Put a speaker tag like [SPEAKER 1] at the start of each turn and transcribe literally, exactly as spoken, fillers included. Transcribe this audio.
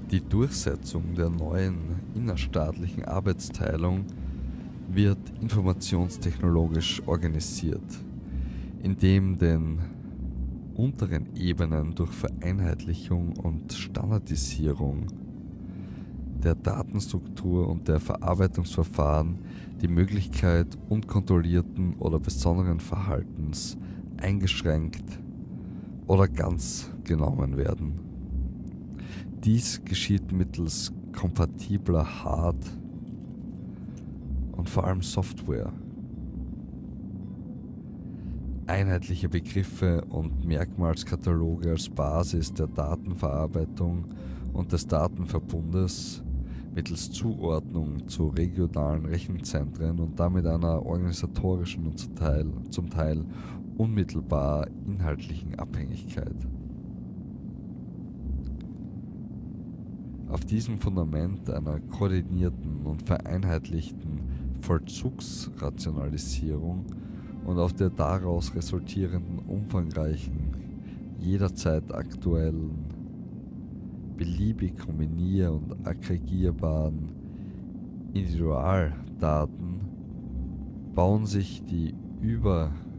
[SPEAKER 1] Die Durchsetzung der neuen innerstaatlichen Arbeitsteilung wird informationstechnologisch organisiert, indem den unteren Ebenen durch Vereinheitlichung und Standardisierung der Datenstruktur und der Verarbeitungsverfahren die Möglichkeit unkontrollierten oder besonderen Verhaltens eingeschränkt oder ganz genommen werden. Dies geschieht mittels kompatibler Hard- und vor allem Software. Einheitliche Begriffe und Merkmalskataloge als Basis der Datenverarbeitung und des Datenverbundes mittels Zuordnung zu regionalen Rechenzentren und damit einer organisatorischen und zum Teil, zum Teil unmittelbar inhaltlichen Abhängigkeit. Auf diesem Fundament einer koordinierten und vereinheitlichten Vollzugsrationalisierung und auf der daraus resultierenden umfangreichen, jederzeit aktuellen, beliebig kombinier- und aggregierbaren Individualdaten bauen sich die über